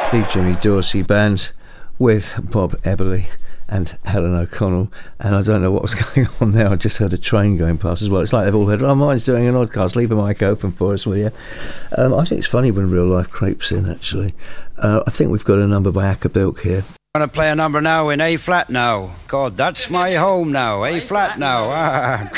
The Jimmy Dorsey Band with Bob Eberly and Helen O'Connell, and I don't know what was going on there. I just heard a train going past as well. It's like they've all heard, oh, mine's doing an oddcast, leave a mic open for us, will you? I think it's funny when real life creeps in, actually. I think we've got a number by Acker Bilk here. I'm going to play a number now in A flat now. God, that's my home now, A flat now.